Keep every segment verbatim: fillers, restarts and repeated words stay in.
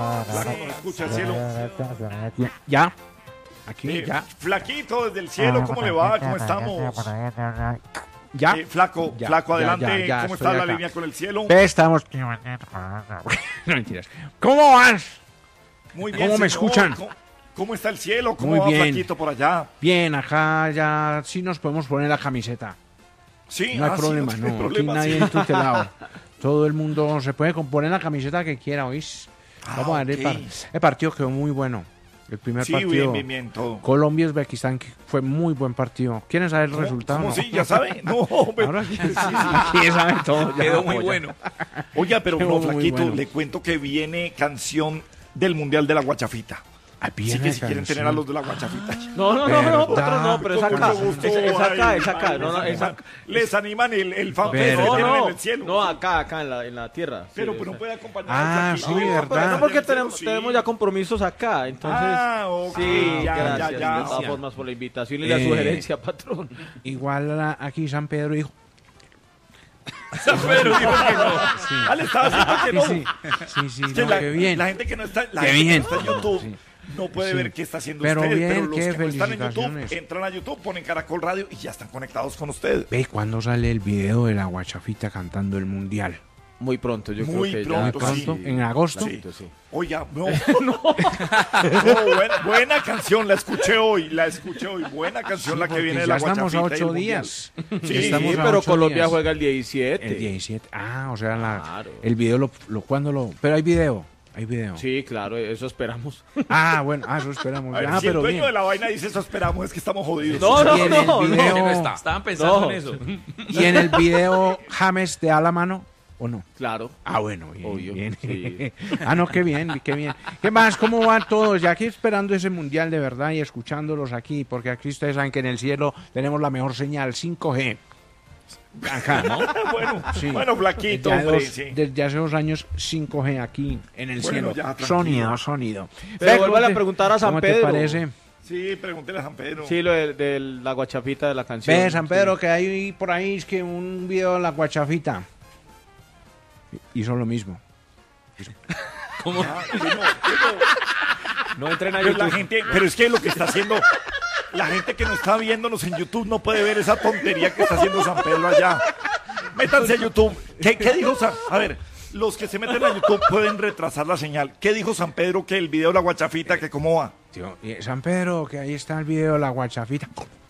Flaco, nos escucha el cielo. Ya. Aquí, Eh, ya. Flaquito, desde el cielo, ¿cómo le va? ¿Cómo estamos? Ya. Eh, flaco, Ya, flaco, ya, adelante. ya, ya, ¿Cómo estoy está la acá. línea con el cielo? Ve, estamos. No, mentiras. ¿Cómo vas? Muy bien, ¿Cómo me señor. escuchan? ¿Cómo, cómo está el cielo? ¿Cómo Muy va, bien. Flaquito, por allá? Bien, acá ya sí nos podemos poner la camiseta. Sí, No hay ah, sí, problema, tiene no. Aquí problema, nadie sí. entutelado. Todo el mundo se puede poner la camiseta que quiera, ¿oís? Ah, Vamos a ver, el, ok. par- el partido quedó muy bueno. El primer Sí, partido. bien, bien, bien, todo. Colombia-Uzbekistán que fue muy buen partido. ¿Quieren saber el ¿Cómo, resultado? cómo No. sí? ¿Ya sabe? No, pero- Ahora sí, sí, sí, sí, sabe todo. ya, Quedó muy ya. bueno. Oiga, pero Quedó no, muy Flaquito, bueno. le cuento que viene canción del Mundial de la Guachafita. Ah, Así viene que si quieren canción. tener a los de la Guachafita. No, no, no, no, ¿Verdad? nosotros no, pero es Con acá. mucho gusto, Es, es acá, ay, es acá. ay, No, no, les es animan- acá. Les animan el, el fanfest que ¿Verdad? No, tienen en no, el cielo. no, acá, acá en la, en la tierra. Pero Sí, pues no sí. puede acompañar Ah, al sí, Flaquito. ¿verdad? Pero no, porque En el cielo, tenemos, sí. tenemos ya compromisos acá, entonces... Ah, ok. Sí, ya, gracias. ya, ya. De todas formas, por la invitación y la Eh, sugerencia, patrón. Igual a- aquí San Pedro dijo. San Pedro dijo que no. Ah, le estaba diciendo que no. Sí, sí, sí, Es que no, la, qué bien. la gente que no está, la Qué gente que bien. no está en YouTube Sí. no puede Sí. ver qué está haciendo Pero usted. bien, Pero los qué que no están en YouTube felicitaciones. entran a YouTube, ponen Caracol Radio y ya están conectados con usted. Ve, ¿cuándo sale el video de la Guachafita cantando el mundial? Muy pronto, yo Muy creo que pronto, ya... sí. ¿Pronto? ¿En agosto? Sí. Oiga, no, no. No, buena, buena canción, la escuché hoy, la escuché hoy. Buena canción la que Porque viene de ya la estamos a Guachafita y el ocho Mundial. días. Sí, Estamos Sí, a pero ocho Colombia días. juega el diecisiete. El diecisiete. Ah, o sea, la, Claro. el video lo, lo cuando lo. Pero hay video. Hay video. Sí, claro, eso esperamos. Ah, bueno, ah, eso esperamos. A ver, Ah, si el pero dueño bien. de la vaina dice eso esperamos, es que estamos jodidos. No, no, Y en no, el no. video- Que no está. Estaban pensando No. en eso. Y en el video James te da la mano o no. Claro. Ah, bueno, bien, Obvio, bien. sí. Ah, no, qué bien, qué bien. ¿Qué más? ¿Cómo van todos? Ya aquí esperando ese mundial de verdad y escuchándolos aquí, porque aquí ustedes saben que en el cielo tenemos la mejor señal cinco G. Acá, ¿no? Bueno, Sí. bueno, Flaquito, Ya hombre, dos- sí. Desde hace dos años cinco G aquí en el Bueno, cielo. ya, tranquilo. Sonido, sonido. Pero Ve, vuélvale ¿cómo a te- preguntar a San ¿cómo Pedro. te parece? Sí, pregúntele a San Pedro. Sí, lo de, de la guachafita de la canción. Ve, San Pedro, Sí. que hay por ahí es que un video de la Guachafita hizo lo mismo. ¿Cómo? Ah, que no, que no. No entren a Pero la YouTube. gente, pero es que lo que está haciendo, la gente que no está viéndonos en YouTube no puede ver esa tontería que está haciendo San Pedro allá. Métanse a YouTube. ¿Qué, qué dijo San? A ver, los que se meten a YouTube pueden retrasar la señal. ¿Qué dijo San Pedro que el video de la Guachafita, que cómo va? Tío, y San Pedro, que ahí está el video de la Guachafita.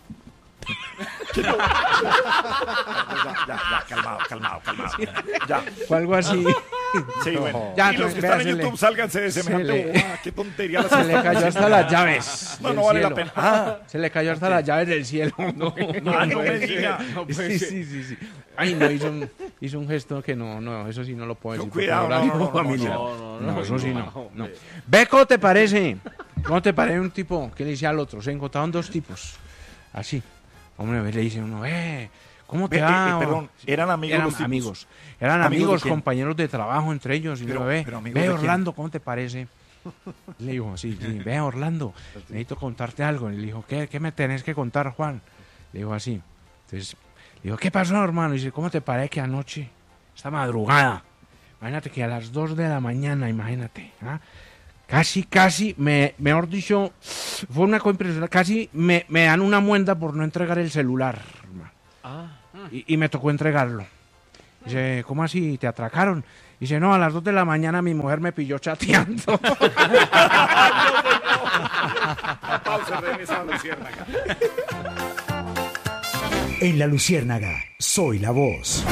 Ya, ya, ya, calmado, calmado, calmado. Ya, O algo así. sí, bueno. Ya, y los que vea, están en se le- YouTube, sálganse de semejante se le- bobada. Qué tontería. las Se le están cayó hasta haciendo. las llaves. No, del no vale la cielo. pena. Ah, Se le cayó hasta las llaves del cielo. No, ah, no me diga. Sí, sí, sí, sí. Ay, no, hizo un, hizo un gesto que no, no, eso sí no lo puedo No, decir. porque cuidado, habrá no, no, algo no, no, familiar. no, no, No, no, eso sí no, no. no. hombre. Ve, ¿cómo te parece? ¿Cómo te parece un tipo que le dice al otro? Se encontraron dos tipos. Así. Hombre, ve, le dice uno, eh, ¿cómo te Ve, va? eh, eh, perdón, eran amigos Eran los tipos. amigos. Eran ¿Amigos de amigos, quién? compañeros de trabajo entre ellos. Y Pero- le ve, pero amigos ve de quién? Orlando, ¿cómo te parece? Le dijo, sí, sí, ve Orlando, necesito contarte algo. Y le dijo, ¿qué, qué me tenés que contar, Juan? Le dijo así. Entonces, le dijo, ¿qué pasó, hermano? Y dice, ¿cómo te parece que anoche, esta madrugada, imagínate que a las dos de la mañana, imagínate, ¿ah? Casi, casi, me, mejor dicho, fue una cosa impresionante, casi me, me dan una muenda por no entregar el celular, hermano. Ah. Y, y me tocó entregarlo. Dice, ¿cómo así? ¿Te atracaron? Dice, no, a las dos de la mañana mi mujer me pilló chateando. Pausa, regresa a la Luciérnaga. En La Luciérnaga, soy la voz.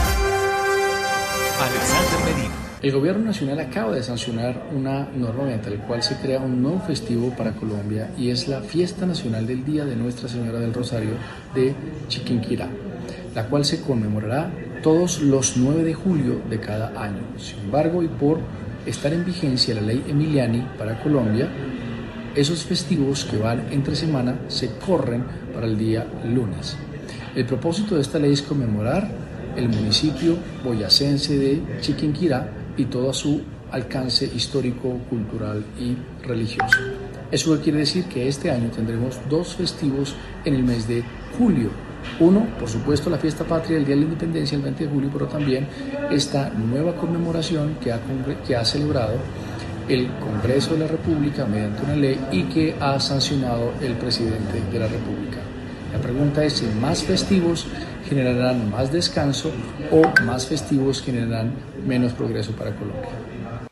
Alexander Medina. El gobierno nacional acaba de sancionar una norma mediante la cual se crea un nuevo festivo para Colombia y es la Fiesta Nacional del Día de Nuestra Señora del Rosario de Chiquinquirá, la cual se conmemorará todos los nueve de julio de cada año. Sin embargo, y por estar en vigencia la ley Emiliani para Colombia, esos festivos que van entre semana se corren para el día lunes. El propósito de esta ley es conmemorar el municipio boyacense de Chiquinquirá y todo su alcance histórico, cultural y religioso. Eso quiere decir que este año tendremos dos festivos en el mes de julio. Uno, por supuesto, la fiesta patria del Día de la Independencia el veinte de julio, pero también esta nueva conmemoración que ha, que ha celebrado el Congreso de la República mediante una ley y que ha sancionado el presidente de la República. La pregunta es si más festivos generarán más descanso o más festivos generarán menos progreso para Colombia.